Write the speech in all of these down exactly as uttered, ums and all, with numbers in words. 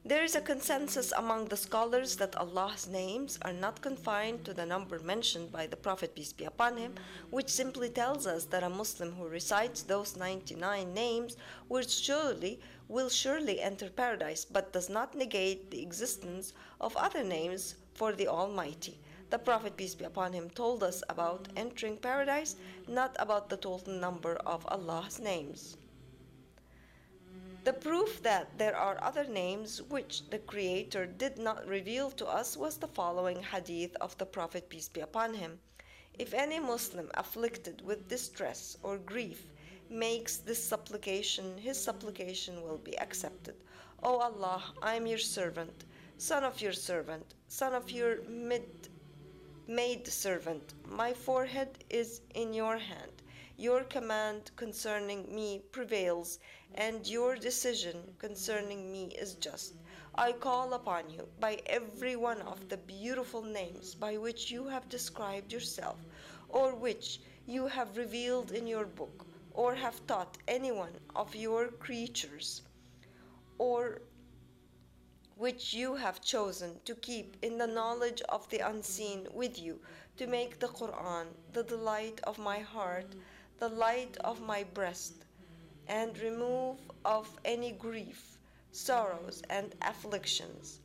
There is a consensus among the scholars that Allah's names are not confined to the number mentioned by the Prophet, peace be upon him, which simply tells us that a Muslim who recites those ninety-nine names will surely, will surely enter paradise, but does not negate the existence of other names for the Almighty. The Prophet, peace be upon him, told us about entering paradise, not about the total number of Allah's names. The proof that there are other names which the Creator did not reveal to us was the following hadith of the Prophet, peace be upon him. If any Muslim afflicted with distress or grief makes this supplication, his supplication will be accepted. O Allah, I am your servant, son of your servant, son of your mid maid servant. My forehead is in your hand. Your command concerning me prevails, and your decision concerning me is just. I call upon you by every one of the beautiful names by which you have described yourself, or which you have revealed in your book, or have taught anyone of your creatures, or which you have chosen to keep in the knowledge of the unseen with you, to make the Quran the delight of my heart, the light of my breast, and remove of any grief, sorrows, and afflictions.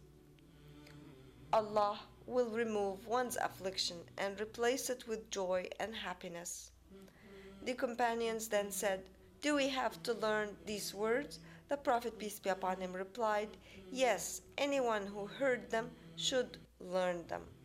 Allah will remove one's affliction and replace it with joy and happiness. The companions then said, do we have to learn these words? The Prophet, peace be upon him, replied, yes, anyone who heard them should learn them.